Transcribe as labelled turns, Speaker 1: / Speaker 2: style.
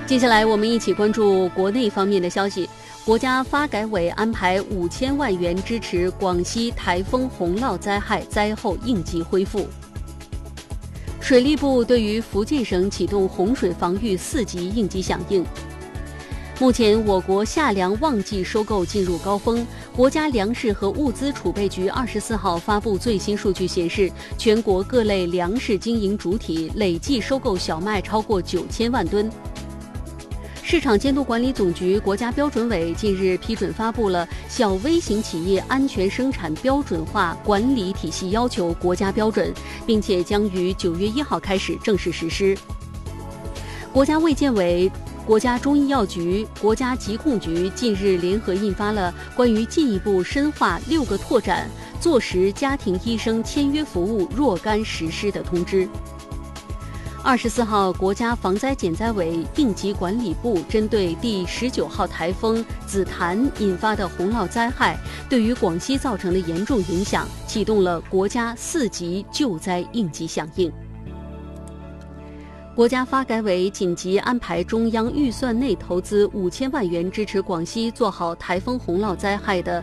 Speaker 1: 接下来我们一起关注国内方面的消息。国家发改委安排5000万元支持广西台风洪涝灾害灾后应急恢复。水利部对于福建省启动洪水防御4级应急响应。目前我国夏粮旺季收购进入高峰，国家粮食和物资储备局24号发布最新数据显示，全国各类粮食经营主体累计收购小麦超过9000万吨。市场监督管理总局国家标准委近日批准发布了小微型企业安全生产标准化管理体系要求国家标准，并且将于9月1号开始正式实施。国家卫健委、国家中医药局、国家疾控局近日联合印发了关于进一步深化6个拓展、坐实家庭医生签约服务若干实施的通知。24号，国家防灾减灾委应急管理部针对第19号台风紫檀引发的洪涝灾害对于广西造成的严重影响，启动了国家4级救灾应急响应。国家发改委紧急安排中央预算内投资5000万元支持广西做好台风洪涝灾害的